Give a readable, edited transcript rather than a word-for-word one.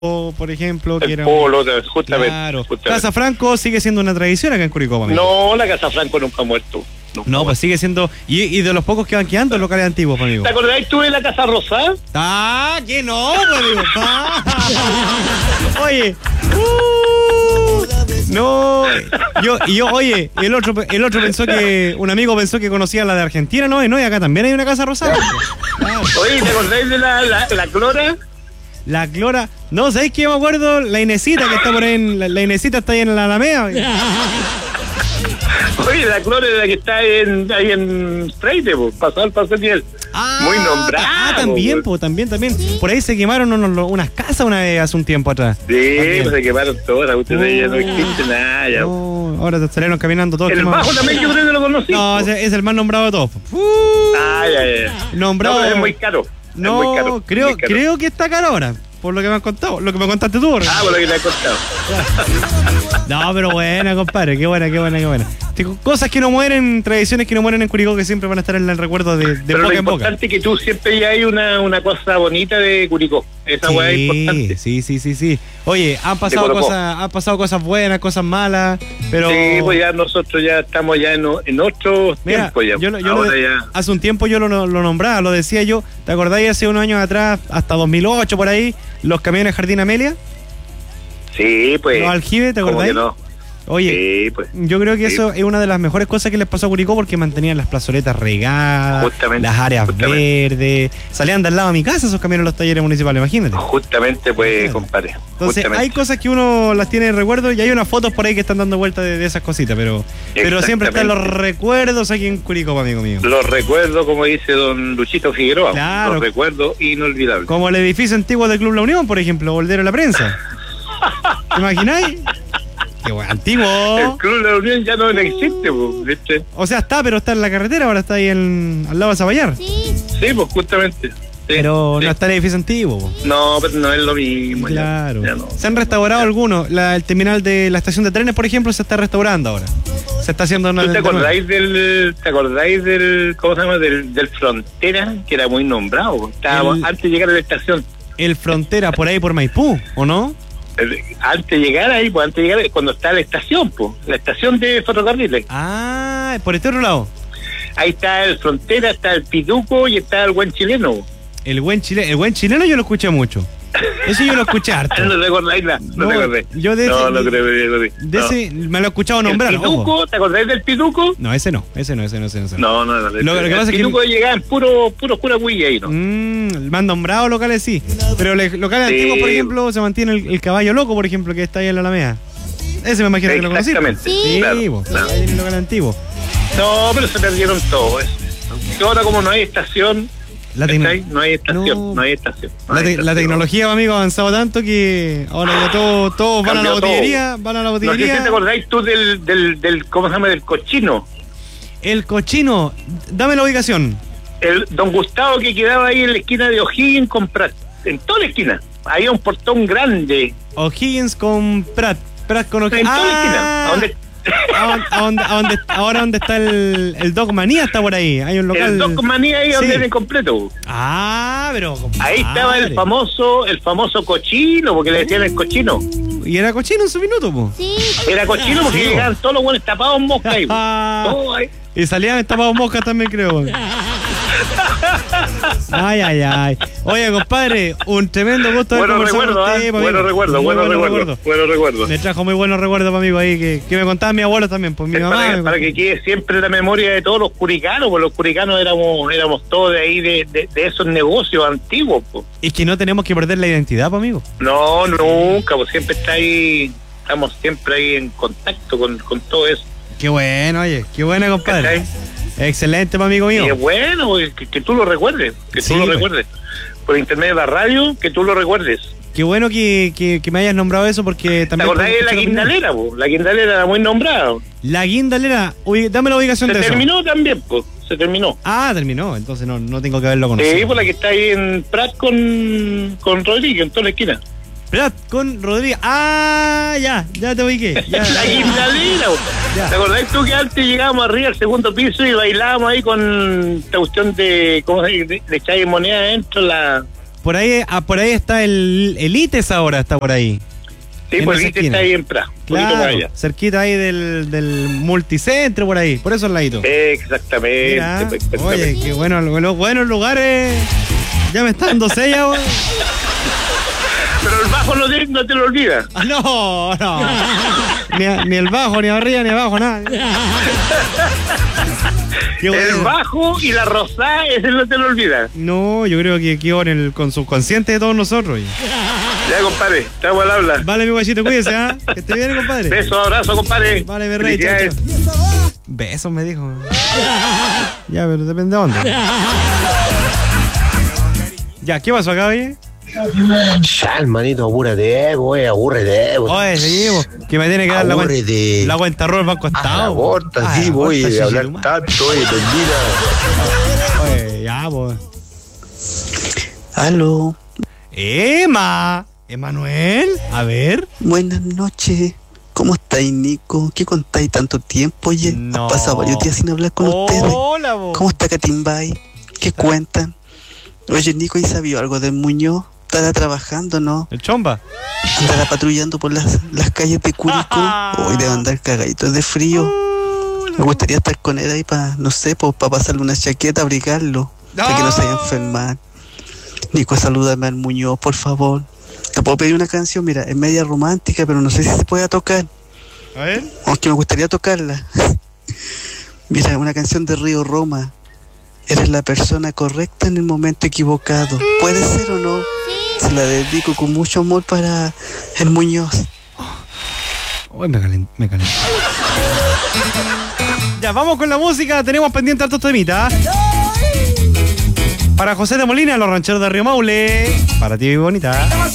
por ejemplo, que El era Polo, justamente, claro. justamente. Casa Franco sigue siendo una tradición acá en Curicó, amigo. No, la Casa Franco nunca ha muerto. No, pues sigue siendo, y de los pocos que van quedando locales antiguos, amigo. ¿Te acordás tú de la Casa Rosada? Ah, que no, amigo. Oye, no, oye, el otro pensó que, un amigo pensó que conocía la de Argentina, no, y acá también hay una Casa Rosada. Oye, ¿te acordáis de la Clora? La Clora, no, ¿sabéis qué? Yo me acuerdo, la Inesita que está por ahí, la Inesita está ahí en la Alameda. Oye, la Clora es la que está ahí en Freire, pasado el paso nivel. Muy nombrada. También, también. Por ahí se quemaron unas casas una vez hace un tiempo atrás. Sí, pues se quemaron todas, ustedes ya no existe nada. Ya. No, ahora te salieron caminando todos. El Bajo también yo creo que lo conocí. No, es el más nombrado de todos. Ya. Nombrado. No, pero es muy caro. No, es muy caro, creo que está caro ahora. Por lo que me han contado, lo que me contaste tú. Por lo que te he contado. No, pero buena, compadre, qué buena. Cosas que no mueren, tradiciones que no mueren en Curicó, que siempre van a estar en el recuerdo de boca en boca. Pero lo importante es que tú siempre ya hay una cosa bonita de Curicó. Esa hueá es importante. Sí. Oye, han pasado cosas buenas, cosas malas, pero... Sí, pues ya nosotros ya estamos ya en otro tiempo ya. Hace un tiempo yo lo nombraba, lo decía yo. ¿Te acordáis hace unos años atrás, hasta 2008 por ahí, los camiones Jardín Amelia? Sí, pues. Los aljibes, ¿te acordáis? No? Oye, sí, pues, yo creo que eso es una de las mejores cosas que les pasó a Curicó, porque mantenían las plazoletas regadas, las áreas verdes. Salían de al lado de mi casa esos camiones en los talleres municipales, imagínate. Justamente, pues, compadre. Entonces, hay cosas que uno las tiene en recuerdo, y hay unas fotos por ahí que están dando vuelta de esas cositas, pero siempre están los recuerdos aquí en Curicó, amigo mío. Los recuerdos, como dice don Luchito Figueroa. Claro. Los recuerdos inolvidables. Como el edificio antiguo del Club La Unión, por ejemplo, o el diario La Prensa. ¿Te imagináis? Qué bueno, antiguo. El Club de la Unión ya no existe, ¿viste? O sea, pero está en la carretera, ahora está ahí al lado de Zaballar. Sí, pues justamente. Sí, pero no está el edificio antiguo. No, pero no es lo mismo. Claro. Ya no. Se han restaurado algunos. El terminal de la estación de trenes, por ejemplo, se está restaurando ahora. Se está haciendo una... ¿Te acordáis del ¿cómo se llama? Del Frontera, que era muy nombrado? Estaba antes de llegar a la estación. El Frontera, por ahí por Maipú, ¿o no? Antes de llegar ahí, cuando está la estación, la estación de ferrocarriles. Ah, por este otro lado. Ahí está el Frontera, está el Pituco y está el Buen Chileno. El buen chileno yo lo escuché mucho. Eso yo lo escuché harto. No recordáis nada, no te acordé. Yo de ese me lo he escuchado nombrar. ¿El Pituco? Ojo. ¿Te acordáis del Pituco? No, ese no. No. Lo que pasa es que el Pituco llegaba en puro cuilla ahí, ¿no? Me han nombrado locales, sí. Pero locales antiguos, por ejemplo, se mantiene el Caballo Loco, por ejemplo, que está ahí en la Alameda. Ese me imagino que lo conocí. Exactamente. Sí, claro. Ahí en el local antiguo. No, pero se perdieron todo eso. Ahora, como no hay estación... No hay estación. La tecnología, amigo, ha avanzado tanto que ahora ya todos van a la botillería. No sé si te acordáis tú del ¿cómo se llama? Del cochino. El cochino, dame la ubicación. El don Gustavo, que quedaba ahí en la esquina de O'Higgins con Prat. En toda la esquina. Había un portón grande. O'Higgins con Prat con O'Higgins. En toda la esquina. Ahora donde está el Dog Manía está por ahí. Hay un local. El Dog Manía ahí donde viene completo. Pero compadre. Ahí estaba el famoso cochino, porque le decían el cochino. ¿Y era cochino en su minuto, po? Sí. Era cochino porque llegaban todos los buenos tapados en mosca ahí. Y salían tapados moscas también, creo. Ay. Oye, compadre, un tremendo gusto haber conversado con usted, buenos recuerdos. Me trajo muy buenos recuerdos, amigo, ahí que me contaba mi abuelo también, pues mi mamá. Para que quede siempre en la memoria de todos los curicanos, porque los curicanos éramos todos de ahí, de esos negocios antiguos, pues. Es que no tenemos que perder la identidad, pues, amigo. No, nunca, pues siempre estamos siempre ahí en contacto con todo eso. Qué bueno, oye, qué buena, compadre. ¿Cachai? Excelente, amigo mío. Y es bueno que tú lo recuerdes, recuerdes. Por intermedio de la radio, que tú lo recuerdes. Qué bueno que me hayas nombrado eso, porque también... ¿Te acordás de la Guindalera, po? La Guindalera era muy nombrada. La Guindalera, dame la ubicación de eso. Se terminó también, pues. Se terminó. Terminó, entonces no tengo que haberlo conocido. Sí, por la que está ahí en Prat con Rodríguez, en toda la esquina. Prat con Rodríguez. Ya te ubiqué. La Guindalera. ¿Te acordás tú que antes llegábamos arriba al segundo piso y bailábamos ahí con esta cuestión de, ¿cómo se dice? De echáis moneda adentro, Por ahí está el ITES ahora, está por ahí. Sí, pues el ITES está ahí en Prat. Claro, cerquita ahí del multicentro, por ahí. Por eso al ladito. Exactamente. Mira, oye, qué bueno, los buenos lugares. Ya me está dando sella, güey. Pero el bajo no te lo olvidas. Ah, no. Ni el bajo, ni arriba, ni abajo, nada. El bajo y la rosada, ese no te lo olvidas. No, yo creo que quedó con el subconsciente de todos nosotros. Ya, compadre, estamos al habla. Vale, mi guachito, cuídese, ¿ah? Que esté bien, compadre. Beso, abrazo, compadre. Vale, mi rey. Besos, me dijo. Ya, pero depende de dónde. Ya, ¿qué pasó acá, oye? Ya, hermanito, apúrate, güey, aburrete. Oye, seguimos. Que me tiene que dar la cuenta roll banco estado. Corta, sí, voy a hablar tanto, oye, termina. Oye, ya, pues. Aló. Emanuel, a ver. Buenas noches. ¿Cómo estáis, Nico? ¿Qué contáis tanto tiempo? Oye, no. Han pasado varios días sin hablar con ustedes. Hola, vos. ¿Cómo está Catimbay? ¿Qué cuentan? Oye, Nico, ¿y sabía algo del Muñoz? ¿Estará trabajando, no? ¿El chomba? ¿Andará patrullando por las calles de Curicó? Hoy debe andar cagadito de frío. Me gustaría estar con él ahí para, no sé, para pasarle una chaqueta, abrigarlo, para que no se vaya a enfermar. Nico, salúdame al Muñoz, por favor. Te puedo pedir una canción, mira, es media romántica, pero no sé si se puede tocar. A ver. Aunque me gustaría tocarla. Mira, una canción de Río Roma. Eres la persona correcta en el momento equivocado. ¿Puede ser o no? Se la dedico con mucho amor para el Muñoz. Uy, me calenté. Ya, vamos con la música. Tenemos pendiente hartos temitas. Para José de Molina, los rancheros de Río Maule. Para ti, bonita.